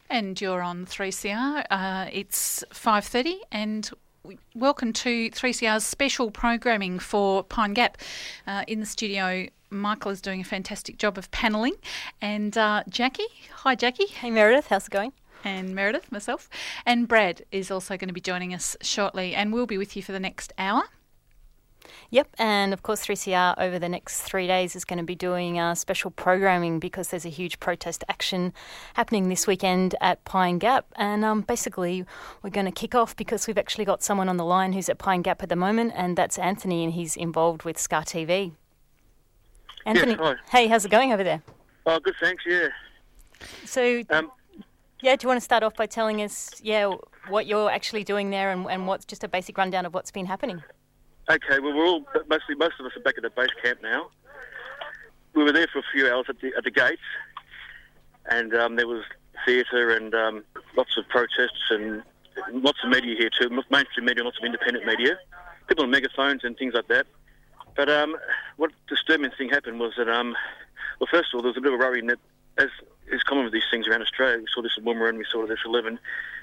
And you're on 3CR. It's 5:30 and welcome to 3CR's special programming for Pine Gap. In the studio, Michael is doing a fantastic job of panelling. And Jackie, hi Jackie. Hey Meredith, how's it going? And Meredith, myself. And Brad is also going to be joining us shortly and we'll be with you for the next hour. Yep, and of course 3CR over the next 3 days is going to be doing special programming because there's a huge protest action happening this weekend at Pine Gap. And basically we're going to kick off because we've actually got someone on the line who's at Pine Gap at the moment, and that's Anthony, and he's involved with Scar TV. Anthony, yes, hi. Hey, how's it going over there? Oh, good, thanks, yeah. So, do you want to start off by telling us, what you're actually doing there and what's just a basic rundown of what's been happening? Okay, well, most of us are back at the base camp now. We were there for a few hours at the gates, and there was theatre and lots of protests and lots of media here too, mainstream media and lots of independent media, people on megaphones and things like that. But what disturbing thing happened was that, well, first of all, there was a bit of a worry that, as is common with these things around Australia, we saw this at Woomera and we saw this at 11,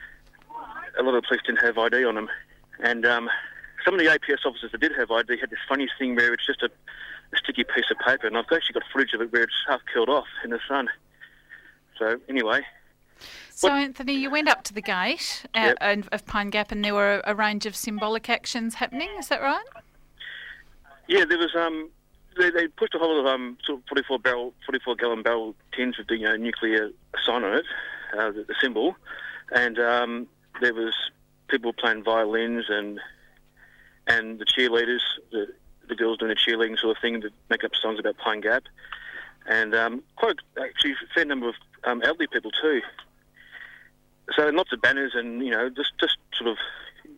a lot of the police didn't have ID on them. And some of the APS officers that did have ID had this funny thing where it's just a sticky piece of paper, and I've actually got footage of it where it's half curled off in the sun. So, anyway. So, Anthony, you went up to the gate of Pine Gap and there were a range of symbolic actions happening, is that right? Yeah, there was, they pushed a whole of sort of 44-gallon barrel tins with the nuclear sign on it, the symbol, and there was people playing violins and the cheerleaders, the girls doing the cheerleading sort of thing to make up songs about Pine Gap, and actually a fair number of elderly people too. So lots of banners and just sort of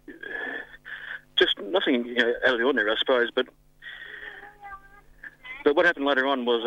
just nothing out of the ordinary, I suppose. But what happened later on was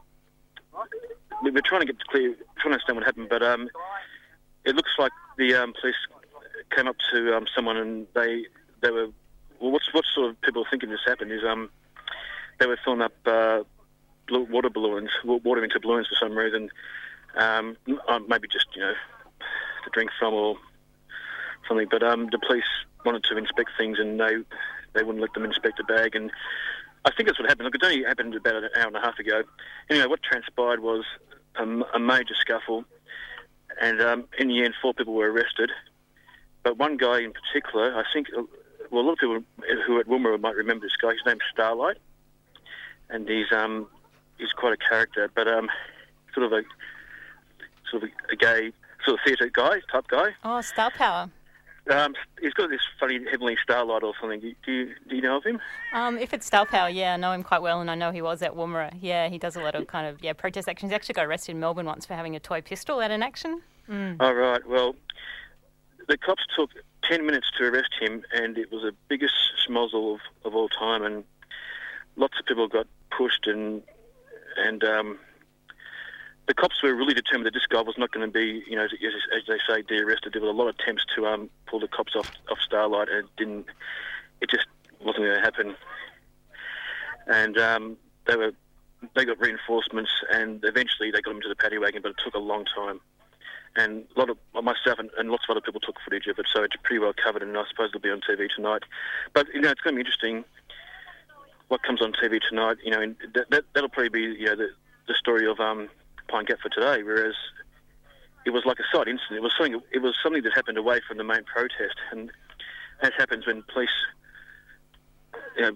we were trying to understand what happened, but it looks like the police came up to someone and they were. Well, what sort of people are thinking this happened is they were filling up water into balloons for some reason, maybe just to drink from or something. But the police wanted to inspect things and they wouldn't let them inspect the bag. And I think that's what happened. Look, it only happened about an hour and a half ago. Anyway, what transpired was a major scuffle, and in the end, 4 people were arrested. But one guy in particular, I think. Well, a lot of people who are at Woomera might remember this guy. His name's Starlight, and he's quite a character, but sort of a gay sort of theatre guy type guy. Oh, star power. He's got this funny Heavenly Starlight or something. Do you know of him? If it's star power, I know him quite well, and I know he was at Woomera. Yeah, he does a lot of protest actions. He actually got arrested in Melbourne once for having a toy pistol at an action. Oh, right. Well, the cops took 10 minutes to arrest him, and it was the biggest schmozzle of all time, and lots of people got pushed, and the cops were really determined that this guy was not going to be, as they say, de-arrested. There were a lot of attempts to pull the cops off Starlight, and it just wasn't going to happen. And they got reinforcements, and eventually they got him to the paddy wagon, but it took a long time. And a lot of myself and lots of other people took footage of it, so it's pretty well covered, and I suppose it'll be on TV tonight. But it's going to be interesting what comes on TV tonight. And that'll probably be the story of Pine Gap for today. Whereas it was like a side incident. It was something that happened away from the main protest, and as happens when police, a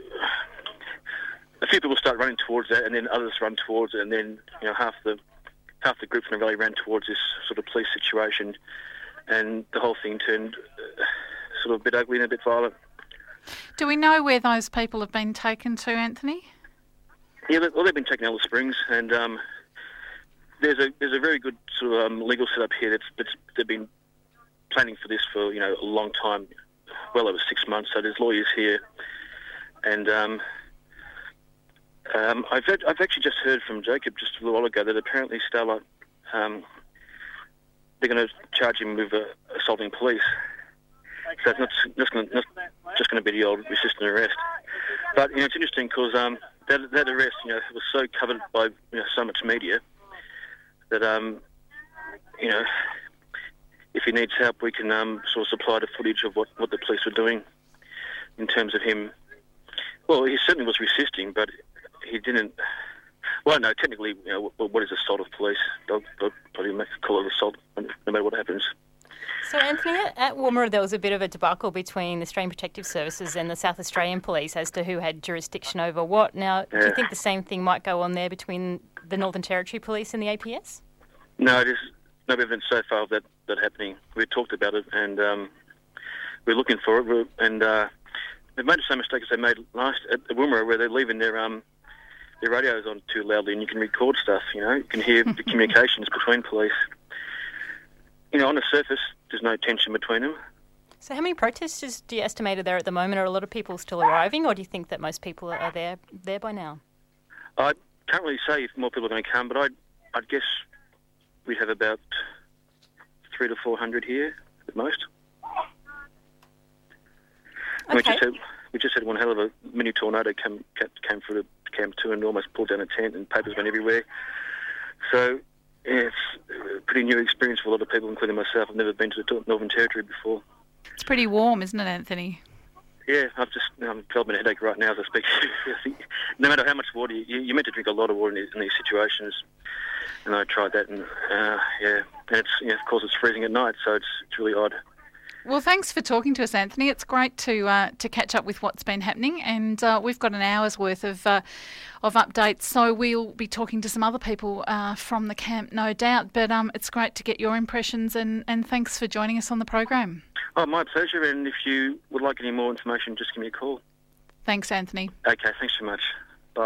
few people start running towards that, and then others run towards it, and then half the group from the rally ran towards this sort of police situation, and the whole thing turned sort of a bit ugly and a bit violent. Do we know where those people have been taken to, Anthony? Yeah, well, they've been taken to Alice Springs, and there's a very good sort of legal setup here they've been planning for this for a long time, well over 6 months. So there's lawyers here, and I've actually just heard from Jacob just a little while ago that apparently Starlight, they're going to charge him with assaulting police. So it's not just going to be the old resistant arrest. But it's interesting because that arrest was so covered by so much media that if he needs help, we can sort of supply the footage of what the police were doing in terms of him. Well, he certainly was resisting, but he didn't. Well, no, technically, what is assault of police? They'll probably call it assault no matter what happens. So, Anthony, at Woomera there was a bit of a debacle between the Australian Protective Services and the South Australian Police as to who had jurisdiction over what. Now, do you think the same thing might go on there between the Northern Territory Police and the APS? No, there's no evidence so far of that happening. We talked about it, and we're looking for it. They've made the same mistake as they made last at Woomera, where they're leaving their radios on too loudly, and you can record stuff. You can hear the communications between police. On the surface, there's no tension between them. So how many protesters do you estimate are there at the moment? Are a lot of people still arriving, or do you think that most people are there by now? I can't really say if more people are going to come, but I'd guess we'd have about 300 to 400 here at most. Okay. We just had one hell of a mini tornado came through the camp too and almost pulled down a tent, and papers went everywhere. So, yeah, it's a pretty new experience for a lot of people, including myself. I've never been to the Northern Territory before. It's pretty warm, isn't it, Anthony? Yeah, I'm developing a headache right now as I speak. No matter how much water, you're meant to drink a lot of water in these situations. And I tried that, and and it's of course it's freezing at night, so it's really odd. Well, thanks for talking to us, Anthony. It's great to catch up with what's been happening, and we've got an hour's worth of updates. So we'll be talking to some other people from the camp, no doubt. But it's great to get your impressions, and thanks for joining us on the program. Oh, my pleasure. And if you would like any more information, just give me a call. Thanks, Anthony. Okay, thanks so much. Bye.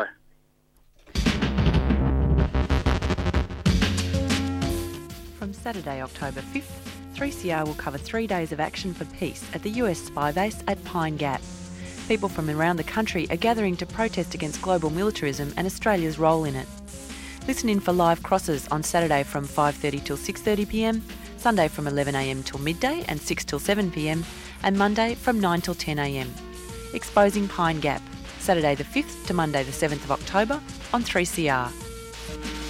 From Saturday, October 5th, 3CR will cover 3 days of action for peace at the US spy base at Pine Gap. People from around the country are gathering to protest against global militarism and Australia's role in it. Listen in for live crosses on Saturday from 5:30 till 6:30pm, Sunday from 11am till midday and 6 till 7pm, and Monday from 9 till 10am. Exposing Pine Gap, Saturday the 5th to Monday the 7th of October on 3CR.